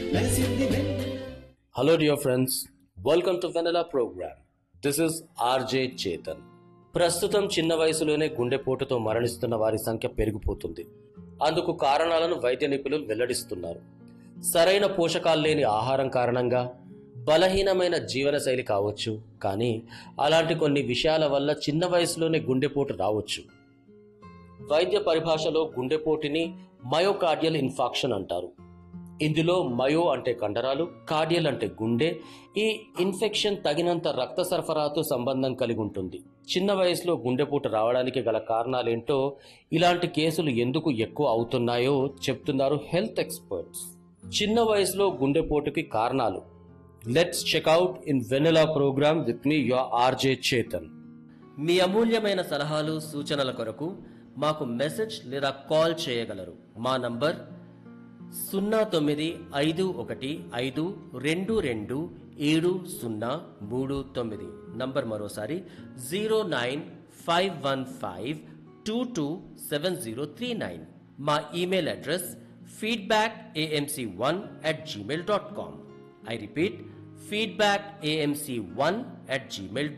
వెలసింది Vennela. Hello dear friends, welcome to Vanilla program. This is RJ Chetan. ప్రస్తుతం చిన్న వయసులోనే గుండెపోటుతో మరణిస్తున్న వారి సంఖ్య పెరిగిపోతుంది. అందుకు కారణాలను వైద్య నిపుణులు వెల్లడిస్తున్నారు. సరైన పోషకాలు లేని ఆహారం కారణంగా, బలహీనమైన జీవనశైలి కావచ్చు, కానీ అలాంటి కొన్ని విషయాల వల్ల చిన్న వయసులోనే గుండెపోటు రావచ్చు. వైద్య పరిభాషలో గుండెపోటుని మయోకార్డియల్ ఇన్ఫాక్షన్ అంటారు. ఇందులో మయో అంటే కండరాలు, కార్డియల్ అంటే గుండె. ఈ ఇన్ఫెక్షన్ తగినంత రక్త సరఫరాతో సంబంధం కలిగి ఉంటుంది. చిన్న వయసులో గుండెపోటు రావడానికి గల కారణాలేంటో, ఇలాంటి కేసులు ఎందుకు ఎక్కువ అవుతున్నాయో చెప్తున్నారు హెల్త్ ఎక్స్పర్ట్స్. చిన్న వయసులో గుండెపోటుకి కారణాలు. Let's checkout in vanilla programme with me your RJ Chetan. మీ అమూల్యమైన సలహాలు సూచనల కొరకు మాకు మెసేజ్ లేదా కాల్ చేయగలరు. మా నంబర్ 0951522739. నంబర్ మరోసారి 0951522739. మా email address feedbackamc1@gmail.com. I repeat, feedbackamc1@gmail.com.